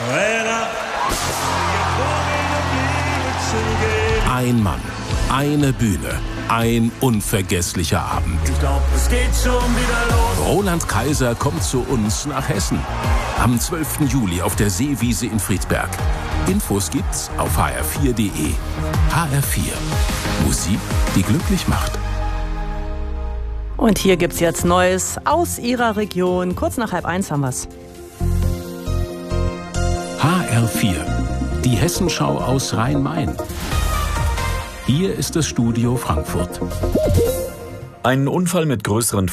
Ein Mann, eine Bühne, ein unvergesslicher Abend. Ich glaub, es geht schon wieder los. Roland Kaiser kommt zu uns nach Hessen. Am 12. Juli auf der Seewiese in Friedberg. Infos gibt's auf hr4.de. HR4. Musik, die glücklich macht. Und hier gibt's jetzt Neues aus Ihrer Region. Kurz nach 12:30 haben wir's. HR4. Die Hessenschau aus Rhein-Main. Hier ist das Studio Frankfurt. Ein Unfall mit größeren